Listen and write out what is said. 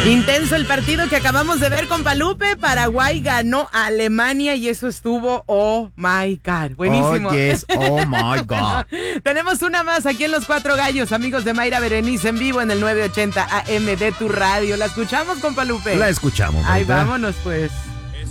Intenso el partido que acabamos de ver con Palupe. Paraguay ganó a Alemania y eso estuvo, oh my God, buenísimo. Oh, yes, oh my God. Tenemos una más aquí en Los Cuatro Gallos, amigos de Mayra Berenice en vivo en el 980 AM de tu radio. ¿La escuchamos con Palupe? La escuchamos. Ay, ¿verdad? vámonos pues.